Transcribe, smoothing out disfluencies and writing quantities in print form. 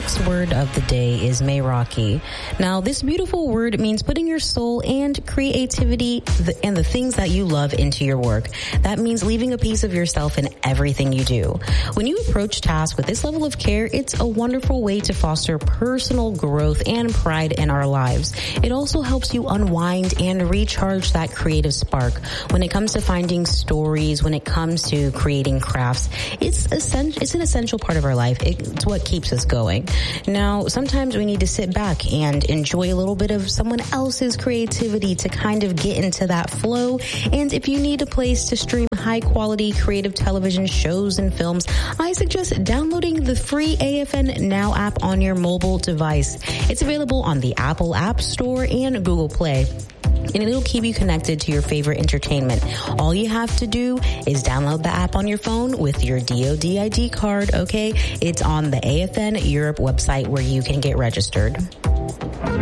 next word of the day is Meraki. Now, this beautiful word means putting your soul and creativity and the things that you love into your work. That means leaving a piece of yourself in everything you do. When you approach tasks with this level of care, it's a wonderful way to foster personal growth and pride in our lives. It also helps you unwind and recharge that creative spark. When it comes to finding stories, when it comes to creating crafts, it's an essential part of our life. It's what keeps us going. Now, sometimes we need to sit back and enjoy a little bit of someone else's creativity to kind of get into that flow. And if you need a place to stream high quality creative television shows and films, I suggest downloading the free AFN Now app on your mobile device. It's available on the Apple App Store and Google Play, and it'll keep you connected to your favorite entertainment. All you have to do is download the app on your phone with your DoD ID card, okay? It's on the AFN Europe website where you can get registered.